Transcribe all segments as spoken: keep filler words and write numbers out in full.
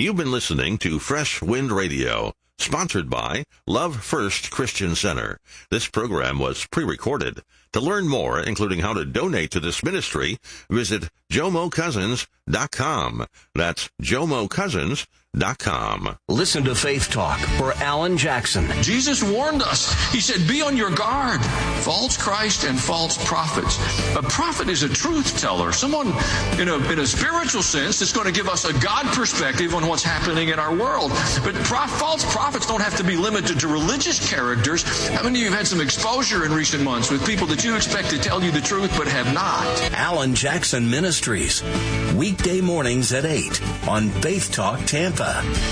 You've been listening to Fresh Wind Radio, sponsored by Love First Christian Center. This program was pre-recorded. To learn more, including how to donate to this ministry, visit jomo cousins dot com. That's jomo cousins dot com. Listen to Faith Talk for Alan Jackson. Jesus warned us. He said, be on your guard. False Christ and false prophets. A prophet is a truth teller. Someone in a, in a spiritual sense that's going to give us a God perspective on what's happening in our world. But prof, false prophets don't have to be limited to religious characters. How many of you have had some exposure in recent months with people that you expect to tell you the truth but have not? Alan Jackson Ministries. Weekday mornings at eight on Faith Talk Tampa.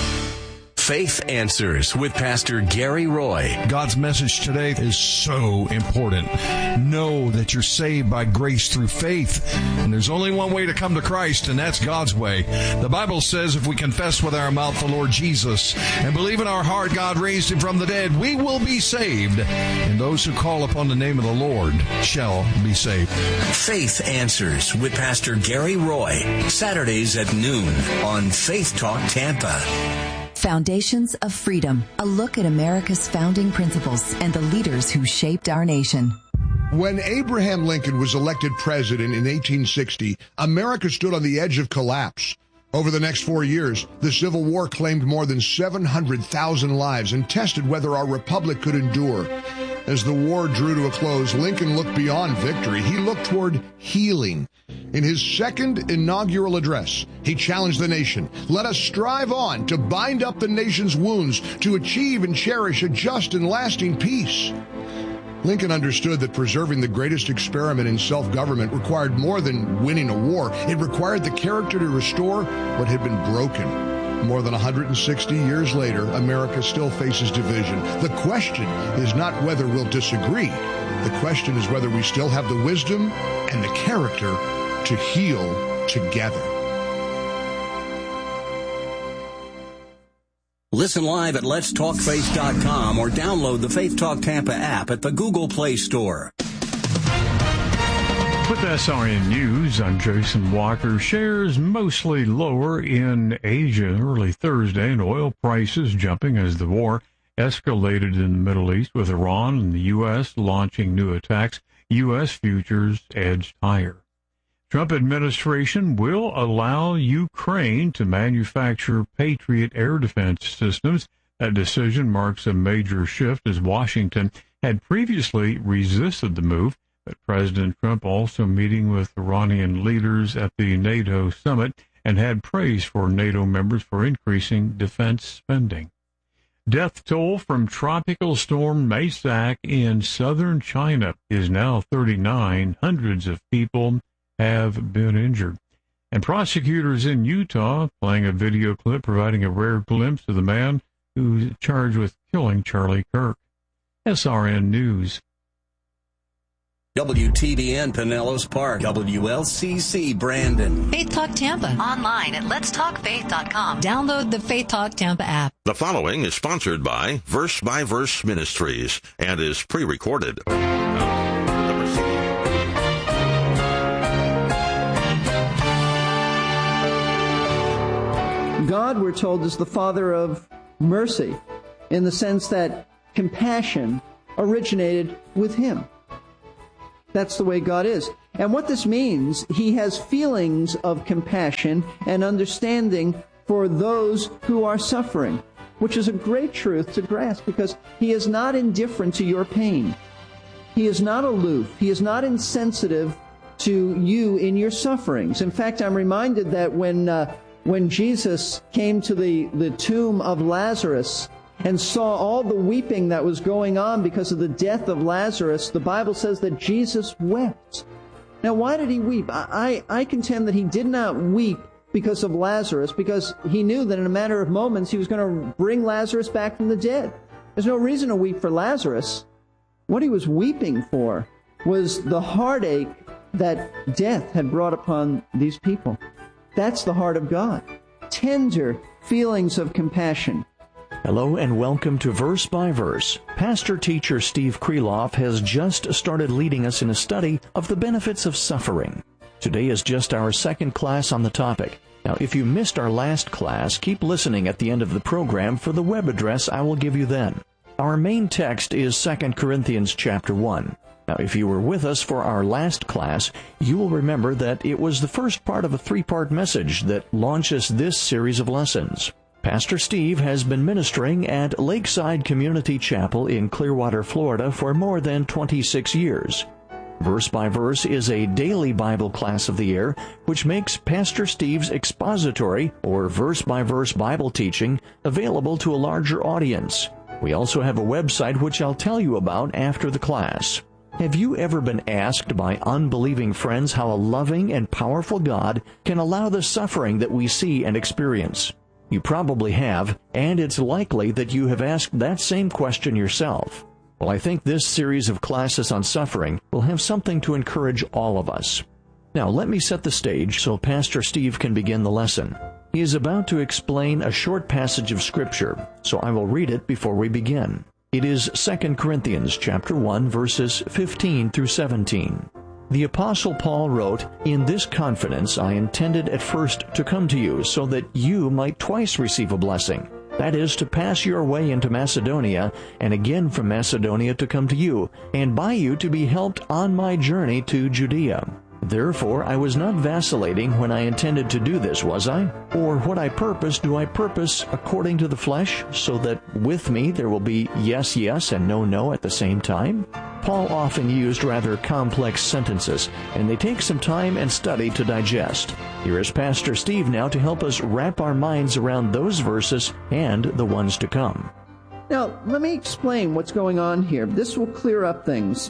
Faith Answers with Pastor Gary Roy. God's message today is so important. Know that you're saved by grace through faith. And there's only one way to come to Christ, and that's God's way. The Bible says if we confess with our mouth the Lord Jesus and believe in our heart God raised him from the dead, we will be saved. And those who call upon the name of the Lord shall be saved. Faith Answers with Pastor Gary Roy. Saturdays at noon on Faith Talk Tampa. Foundations of Freedom, a look at America's founding principles and the leaders who shaped our nation. When Abraham Lincoln was elected president in eighteen sixty, America stood on the edge of collapse. Over the next four years, the Civil War claimed more than seven hundred thousand lives and tested whether our republic could endure. As the war drew to a close, Lincoln looked beyond victory. He looked toward healing. In his second inaugural address, he challenged the nation. Let us strive on to bind up the nation's wounds, to achieve and cherish a just and lasting peace. Lincoln understood that preserving the greatest experiment in self-government required more than winning a war. It required the character to restore what had been broken. More than one hundred sixty years later, America still faces division. The question is not whether we'll disagree. The question is whether we still have the wisdom and the character to heal together. Listen live at lets talk faith dot com or download the Faith Talk Tampa app at the Google Play Store. With S R N News, I'm Jason Walker. Shares mostly lower in Asia early Thursday, and oil prices jumping as the war escalated in the Middle East, with Iran and the U S launching new attacks. U S futures edged higher. Trump administration will allow Ukraine to manufacture Patriot air defense systems. That decision marks a major shift, as Washington had previously resisted the move. But President Trump also meeting with Iranian leaders at the NATO summit and had praise for NATO members for increasing defense spending. Death toll from Tropical Storm Maysak in southern China is now thirty-nine. Hundreds of people have been injured. And prosecutors in Utah playing a video clip providing a rare glimpse of the man who's charged with killing Charlie Kirk. S R N News. W T B N Pinellas Park, W L C C Brandon. Faith Talk Tampa. Online at lets talk faith dot com. Download the Faith Talk Tampa app. The following is sponsored by Verse by Verse Ministries and is pre-recorded. God, we're told, is the Father of mercy, in the sense that compassion originated with Him. That's the way God is. And what this means, He has feelings of compassion and understanding for those who are suffering, which is a great truth to grasp, because He is not indifferent to your pain. He is not aloof. He is not insensitive to you in your sufferings. In fact, I'm reminded that when uh, when Jesus came to the, the tomb of Lazarus and saw all the weeping that was going on because of the death of Lazarus, the Bible says that Jesus wept. Now, why did He weep? I, I, I contend that He did not weep because of Lazarus, because He knew that in a matter of moments He was going to bring Lazarus back from the dead. There's no reason to weep for Lazarus. What He was weeping for was the heartache that death had brought upon these people. That's the heart of God. Tender feelings of compassion. Hello and welcome to Verse by Verse. Pastor-teacher Steve Kreloff has just started leading us in a study of the benefits of suffering. Today is just our second class on the topic. Now, if you missed our last class, keep listening at the end of the program for the web address I will give you then. Our main text is Second Corinthians chapter one. Now, if you were with us for our last class, you will remember that it was the first part of a three-part message that launches this series of lessons. Pastor Steve has been ministering at Lakeside Community Chapel in Clearwater, Florida for more than twenty-six years. Verse by Verse is a daily Bible class of the year, which makes Pastor Steve's expository or verse-by-verse Bible teaching available to a larger audience. We also have a website which I'll tell you about after the class. Have you ever been asked by unbelieving friends how a loving and powerful God can allow the suffering that we see and experience? You probably have, and it's likely that you have asked that same question yourself. Well, I think this series of classes on suffering will have something to encourage all of us. Now, let me set the stage so Pastor Steve can begin the lesson. He is about to explain a short passage of Scripture, so I will read it before we begin. It is Second Corinthians chapter one, verses fifteen through seventeen. The Apostle Paul wrote, "In this confidence I intended at first to come to you, so that you might twice receive a blessing. That is, to pass your way into Macedonia, and again from Macedonia to come to you, and by you to be helped on my journey to Judea. Therefore I was not vacillating when I intended to do this, was I? Or what I purpose do I purpose according to the flesh, so that with me there will be yes, yes, and no, no at the same time?" Paul often used rather complex sentences, and they take some time and study to digest. Here is Pastor Steve now to help us wrap our minds around those verses and the ones to come. Now, let me explain what's going on here. This will clear up things.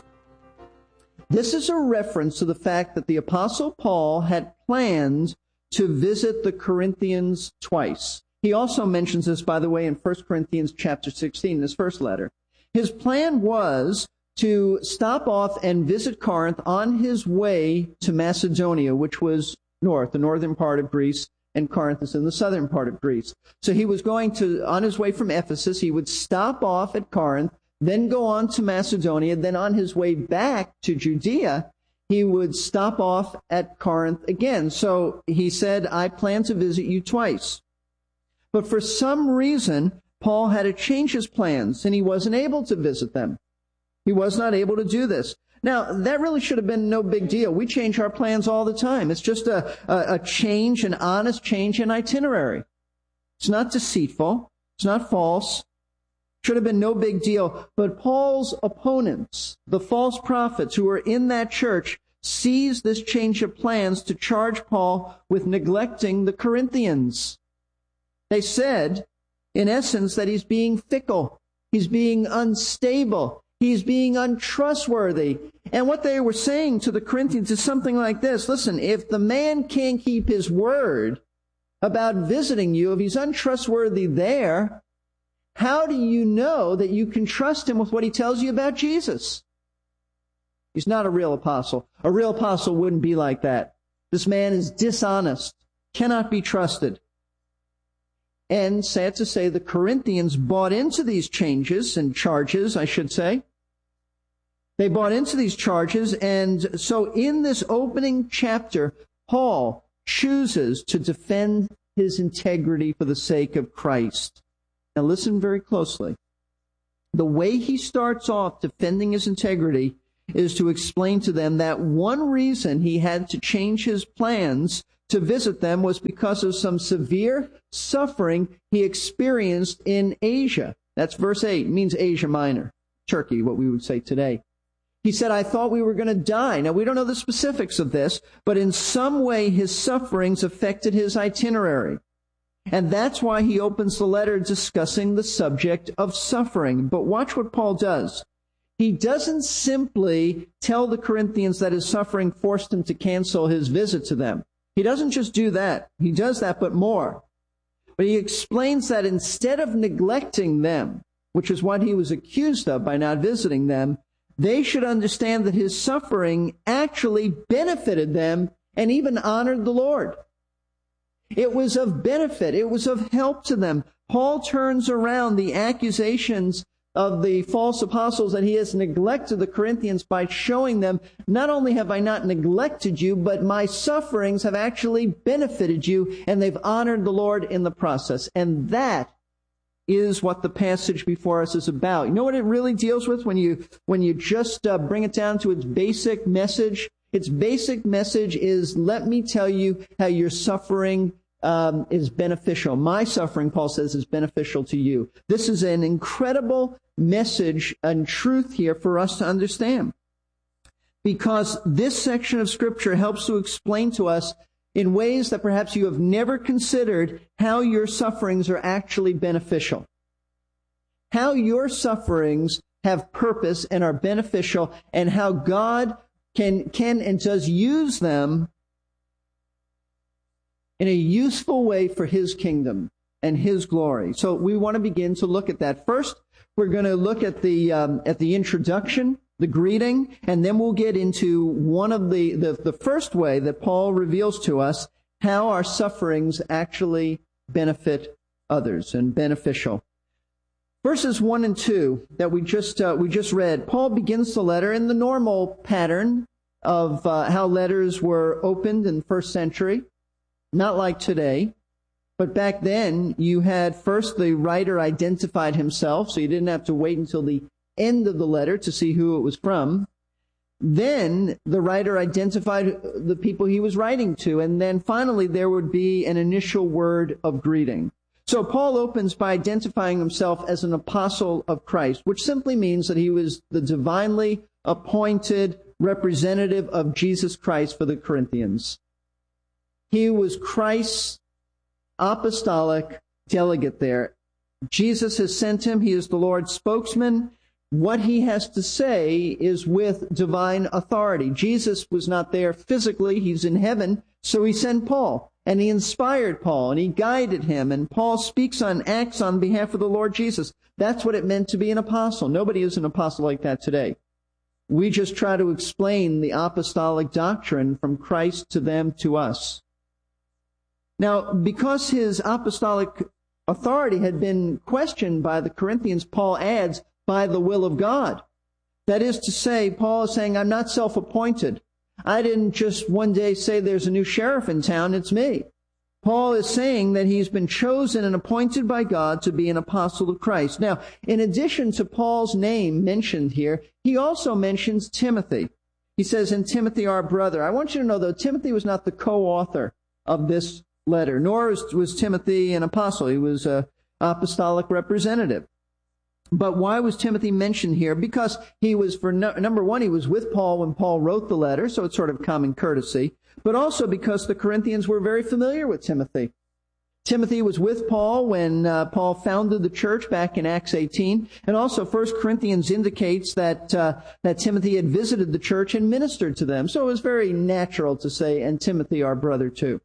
This is a reference to the fact that the Apostle Paul had planned to visit the Corinthians twice. He also mentions this, by the way, in First Corinthians chapter sixteen, his first letter. His plan was to stop off and visit Corinth on his way to Macedonia, which was north, the northern part of Greece, and Corinth is in the southern part of Greece. So he was going to, on his way from Ephesus, he would stop off at Corinth, then go on to Macedonia, then on his way back to Judea, he would stop off at Corinth again. So he said, I plan to visit you twice. But for some reason, Paul had to change his plans, and he wasn't able to visit them. He was not able to do this. Now, that really should have been no big deal. We change our plans all the time. It's just a, a, a change, an honest change in itinerary. It's not deceitful. It's not false. Should have been no big deal. But Paul's opponents, the false prophets who were in that church, seized this change of plans to charge Paul with neglecting the Corinthians. They said, in essence, that he's being fickle. He's being unstable. He's being untrustworthy. And what they were saying to the Corinthians is something like this. Listen, if the man can't keep his word about visiting you, if he's untrustworthy there, how do you know that you can trust him with what he tells you about Jesus? He's not a real apostle. A real apostle wouldn't be like that. This man is dishonest, cannot be trusted. And sad to say, the Corinthians bought into these changes and charges, I should say. They bought into these charges, and so in this opening chapter, Paul chooses to defend his integrity for the sake of Christ. Now listen very closely. The way he starts off defending his integrity is to explain to them that one reason he had to change his plans to visit them was because of some severe suffering he experienced in Asia. That's verse eight. It means Asia Minor, Turkey, what we would say today. He said, I thought we were going to die. Now, we don't know the specifics of this, but in some way his sufferings affected his itinerary. And that's why he opens the letter discussing the subject of suffering. But watch what Paul does. He doesn't simply tell the Corinthians that his suffering forced him to cancel his visit to them. He doesn't just do that. He does that, but more. But he explains that instead of neglecting them, which is what he was accused of by not visiting them, they should understand that his suffering actually benefited them and even honored the Lord. It was of benefit. It was of help to them. Paul turns around the accusations of the false apostles that he has neglected the Corinthians by showing them, not only have I not neglected you, but my sufferings have actually benefited you, and they've honored the Lord in the process. And that is what the passage before us is about. You know what it really deals with when you when you just uh, bring it down to its basic message? Its basic message is, let me tell you how your suffering um, is beneficial. My suffering, Paul says, is beneficial to you. This is an incredible message and truth here for us to understand, because this section of Scripture helps to explain to us in ways that perhaps you have never considered how your sufferings are actually beneficial. How your sufferings have purpose and are beneficial, and how God can, can and does use them in a useful way for His kingdom and His glory. So we want to begin to look at that. First, we're going to look at the um, at the introduction, the greeting, and then we'll get into one of the, the, the first way that Paul reveals to us how our sufferings actually benefit others and beneficial. Verses one and two that we just uh, we just read, Paul begins the letter in the normal pattern of uh, how letters were opened in the first century, not like today. But back then, you had first the writer identified himself, so you didn't have to wait until the end of the letter to see who it was from. Then the writer identified the people he was writing to, and then finally there would be an initial word of greeting. So Paul opens by identifying himself as an apostle of Christ, which simply means that he was the divinely appointed representative of Jesus Christ for the Corinthians. He was Christ's apostolic delegate there. Jesus has sent him. He is the Lord's spokesman. What he has to say is with divine authority. Jesus was not there physically. He's in heaven. So he sent Paul, and he inspired Paul, and he guided him. And Paul speaks on, acts on behalf of the Lord Jesus. That's what it meant to be an apostle. Nobody is an apostle like that today. We just try to explain the apostolic doctrine from Christ to them to us. Now, because his apostolic authority had been questioned by the Corinthians, Paul adds, by the will of God. That is to say, Paul is saying, I'm not self-appointed. I didn't just one day say there's a new sheriff in town, it's me. Paul is saying that he's been chosen and appointed by God to be an apostle of Christ. Now, in addition to Paul's name mentioned here, he also mentions Timothy. He says, in Timothy, our brother. I want you to know, though, Timothy was not the co-author of this letter, nor was, was Timothy an apostle. He was an apostolic representative. But why was Timothy mentioned here? Because he was, for no, number one, he was with Paul when Paul wrote the letter, so it's sort of common courtesy. But also because the Corinthians were very familiar with Timothy. Timothy was with Paul when uh, Paul founded the church back in Acts eighteen. And also First Corinthians indicates that uh, that Timothy had visited the church and ministered to them. So it was very natural to say, and Timothy, our brother, too.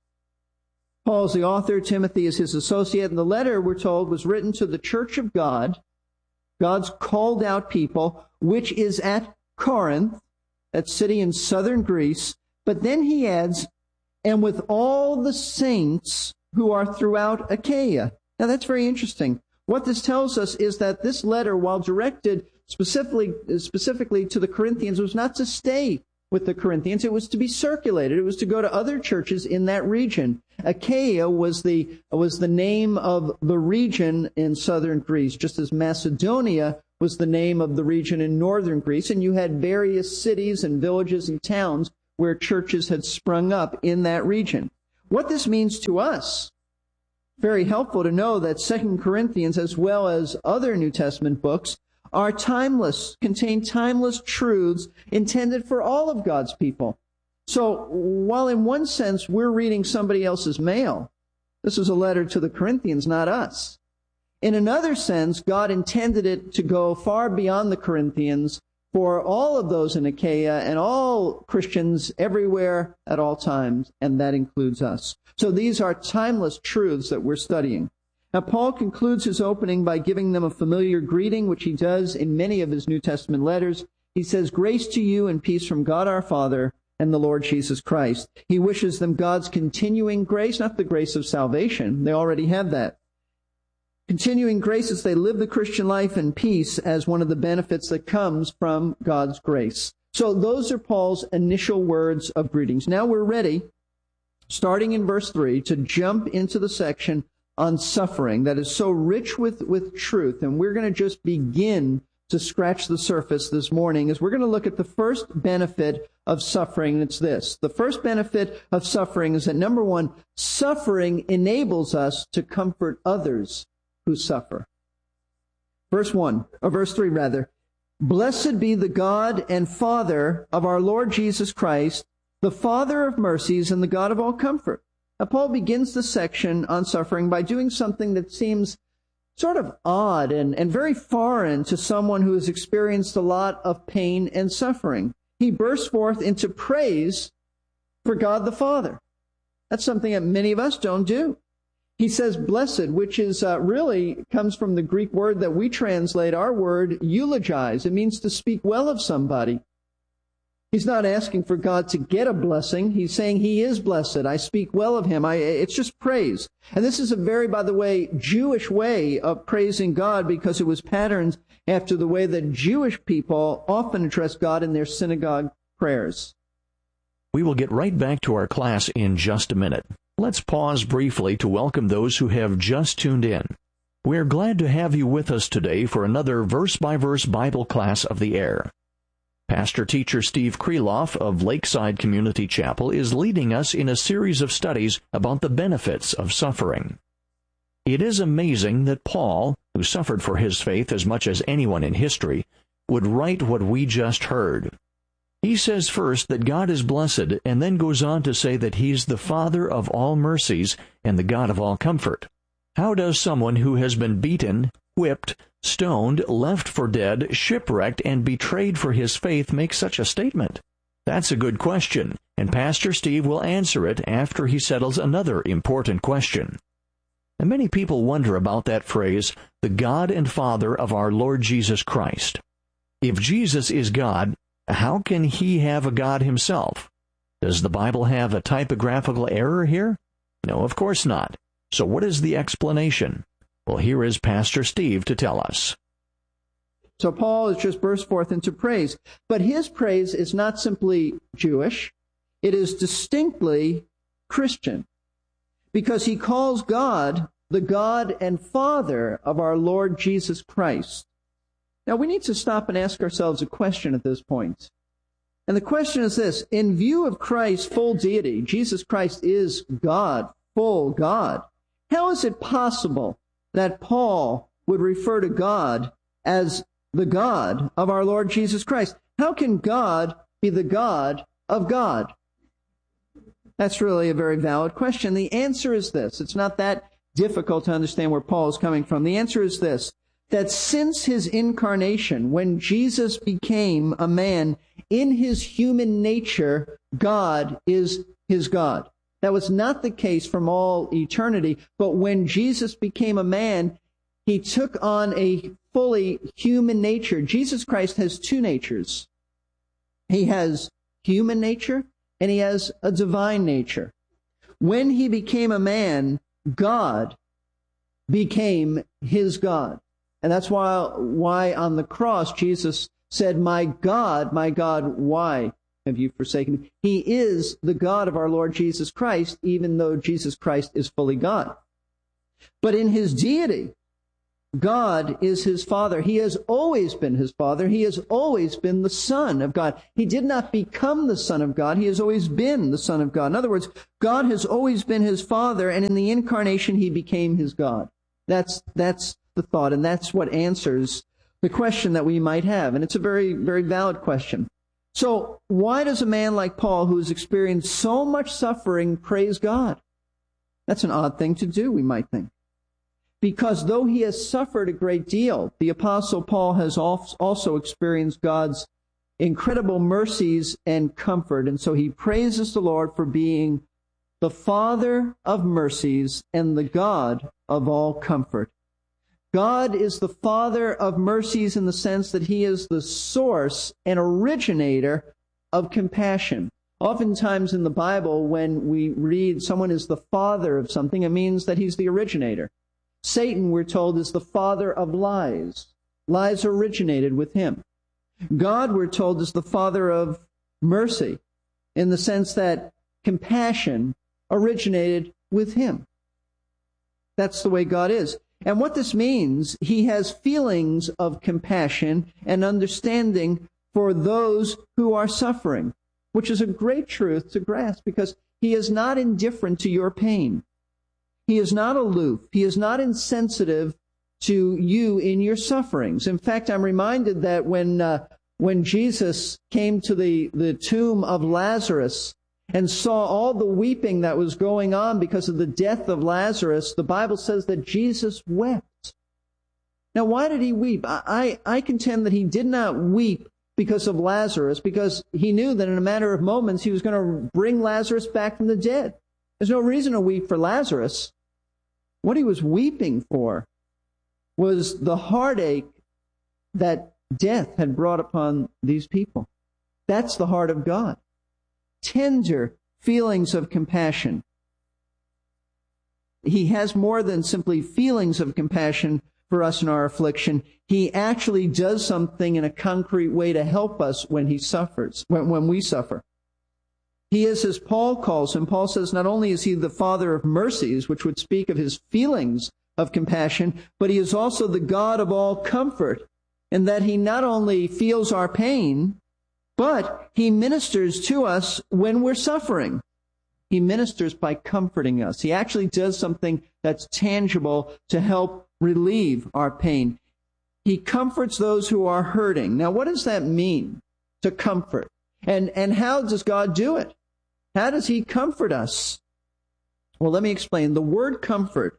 Paul's the author, Timothy is his associate, and the letter, we're told, was written to the church of God, God's called out people, which is at Corinth, that city in southern Greece. But then he adds, and with all the saints who are throughout Achaia. Now that's very interesting. What this tells us is that this letter, while directed specifically, specifically to the Corinthians, was not to stay with the Corinthians. It was to be circulated. It was to go to other churches in that region. Achaia was the was the name of the region in southern Greece, just as Macedonia was the name of the region in northern Greece. And you had various cities and villages and towns where churches had sprung up in that region. What this means to us, very helpful to know that Second Corinthians, as well as other New Testament books, are timeless, contain timeless truths intended for all of God's people. So while in one sense we're reading somebody else's mail, this is a letter to the Corinthians, not us. In another sense, God intended it to go far beyond the Corinthians for all of those in Achaia and all Christians everywhere at all times, and that includes us. So these are timeless truths that we're studying. Now, Paul concludes his opening by giving them a familiar greeting, which he does in many of his New Testament letters. He says, grace to you and peace from God our Father and the Lord Jesus Christ. He wishes them God's continuing grace, not the grace of salvation. They already have that. continuing graces. They live the Christian life in peace as one of the benefits that comes from God's grace. So those are Paul's initial words of greetings. Now we're ready, starting in verse three, to jump into the section on suffering that is so rich with, with truth. And we're going to just begin to scratch the surface this morning as we're going to look at the first benefit of suffering. And it's this. The first benefit of suffering is that, number one, suffering enables us to comfort others who suffer. Verse one, or verse three rather. Blessed be the God and Father of our Lord Jesus Christ, the Father of mercies and the God of all comfort. Now, Paul begins the section on suffering by doing something that seems sort of odd and, and very foreign to someone who has experienced a lot of pain and suffering. He bursts forth into praise for God the Father. That's something that many of us don't do. He says blessed, which is uh, really comes from the Greek word that we translate our word eulogize. It means to speak well of somebody. He's not asking for God to get a blessing. He's saying he is blessed. I speak well of him. I, it's just praise. And this is a very, by the way, Jewish way of praising God, because it was patterned after the way that Jewish people often address God in their synagogue prayers. We will get right back to our class in just a minute. Let's pause briefly to welcome those who have just tuned in. We're glad to have you with us today for another verse-by-verse Bible class of the air. Pastor-teacher Steve Kreloff of Lakeside Community Chapel is leading us in a series of studies about the benefits of suffering. It is amazing that Paul, who suffered for his faith as much as anyone in history, would write what we just heard. He says first that God is blessed, and then goes on to say that He's the Father of all mercies and the God of all comfort. How does someone who has been beaten, whipped, stoned, left for dead, shipwrecked, and betrayed for his faith make such a statement? That's a good question, and Pastor Steve will answer it after he settles another important question. And many people wonder about that phrase, the God and Father of our Lord Jesus Christ. If Jesus is God, how can He have a God Himself? Does the Bible have a typographical error here? No, of course not. So what is the explanation? Well, here is Pastor Steve to tell us. So Paul has just burst forth into praise. But his praise is not simply Jewish. It is distinctly Christian. Because he calls God the God and Father of our Lord Jesus Christ. Now, we need to stop and ask ourselves a question at this point. And the question is this. In view of Christ's full deity, Jesus Christ is God, full God. How is it possible that Paul would refer to God as the God of our Lord Jesus Christ? How can God be the God of God? That's really a very valid question. The answer is this. It's not that difficult to understand where Paul is coming from. The answer is this, that since his incarnation, when Jesus became a man, in his human nature, God is his God. That was not the case from all eternity, but when Jesus became a man, he took on a fully human nature. Jesus Christ has two natures. He has human nature and he has a divine nature. When he became a man, God became his God. And that's why, why on the cross Jesus said, "My God, my God, why have you forsaken me?" He is the God of our Lord Jesus Christ, even though Jesus Christ is fully God. But in his deity, God is his Father. He has always been his Father. He has always been the Son of God. He did not become the Son of God. He has always been the Son of God. In other words, God has always been his Father, and in the incarnation, he became his God. That's, that's the thought, and that's what answers the question that we might have. And it's a very, very valid question. So why does a man like Paul, who has experienced so much suffering, praise God? That's an odd thing to do, we might think. Because though he has suffered a great deal, the Apostle Paul has also experienced God's incredible mercies and comfort. And so he praises the Lord for being the Father of mercies and the God of all comfort. God is the Father of mercies in the sense that he is the source and originator of compassion. Oftentimes in the Bible, when we read someone is the father of something, it means that he's the originator. Satan, we're told, is the father of lies. Lies originated with him. God, we're told, is the father of mercy, in the sense that compassion originated with him. That's the way God is. And what this means, he has feelings of compassion and understanding for those who are suffering, which is a great truth to grasp, because he is not indifferent to your pain. He is not aloof. He is not insensitive to you in your sufferings. In fact, I'm reminded that when uh, when Jesus came to the, the tomb of Lazarus and saw all the weeping that was going on because of the death of Lazarus, the Bible says that Jesus wept. Now, why did he weep? I, I, I contend that he did not weep because of Lazarus, because he knew that in a matter of moments he was going to bring Lazarus back from the dead. There's no reason to weep for Lazarus. What he was weeping for was the heartache that death had brought upon these people. That's the heart of God. Tender feelings of compassion. He has more than simply feelings of compassion for us in our affliction. He actually does something in a concrete way to help us when he suffers, when, when we suffer. He is, as Paul calls him, Paul says not only is he the father of mercies, which would speak of his feelings of compassion, but he is also the God of all comfort, in that he not only feels our pain, but he ministers to us when we're suffering. He ministers by comforting us. He actually does something that's tangible to help relieve our pain. He comforts those who are hurting. Now, what does that mean, to comfort? And, and how does God do it? How does he comfort us? Well, let me explain. The word comfort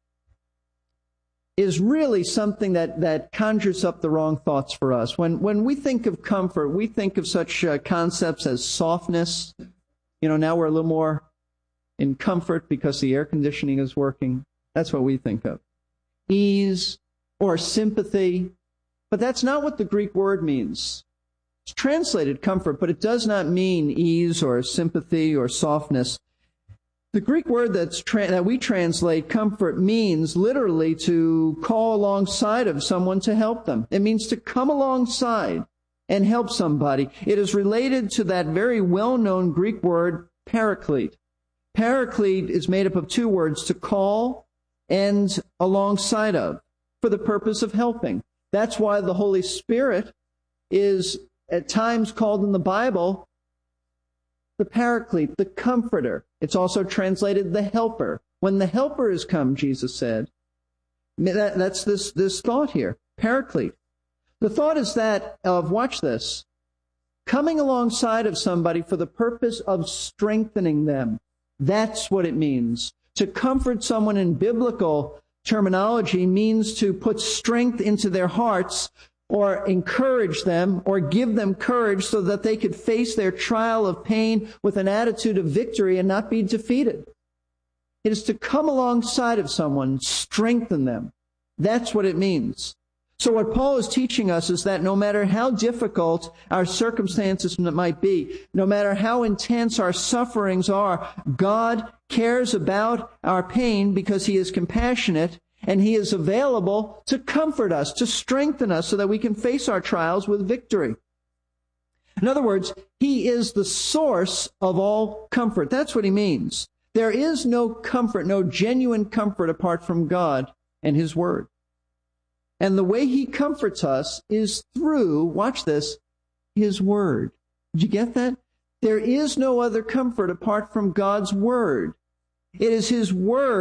is really something that, that conjures up the wrong thoughts for us. When when we think of comfort, we think of such uh, concepts as softness. You know, now we're a little more in comfort because the air conditioning is working. That's what we think of. Ease or sympathy. But that's not what the Greek word means. It's translated comfort, but it does not mean ease or sympathy or softness. The Greek word that's tra- that we translate comfort means literally to call alongside of someone to help them. It means to come alongside and help somebody. It is related to that very well-known Greek word paraclete. Paraclete is made up of two words, to call and alongside of, for the purpose of helping. That's why the Holy Spirit is at times called in the Bible the paraclete, the comforter. It's also translated the helper. When the helper has come, Jesus said, that, that's this, this thought here, paraclete. The thought is that of, watch this, coming alongside of somebody for the purpose of strengthening them. That's what it means. To comfort someone in biblical terminology means to put strength into their hearts, or encourage them, or give them courage so that they could face their trial of pain with an attitude of victory and not be defeated. It is to come alongside of someone, strengthen them. That's what it means. So what Paul is teaching us is that no matter how difficult our circumstances might be, no matter how intense our sufferings are, God cares about our pain because he is compassionate, and he is available to comfort us, to strengthen us so that we can face our trials with victory. In other words, he is the source of all comfort. That's what he means. There is no comfort, no genuine comfort apart from God and his word. And the way he comforts us is through, watch this, his word. Did you get that? There is no other comfort apart from God's word. It is his word